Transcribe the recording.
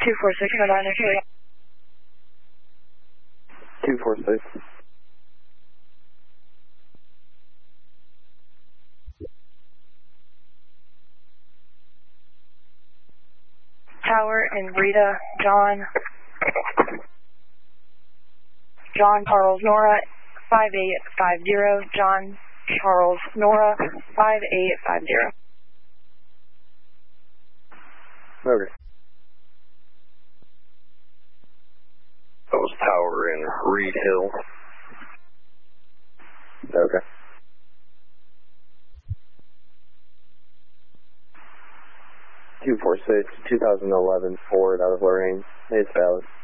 246, no 9, okay. 246. Tower and Rita, John Charles Nora, 5850, John Charles Nora, 5850. Okay. That was Tower in Reed Hill. Okay. Two 4 6, 2011 Ford out of Lorraine. It's valid.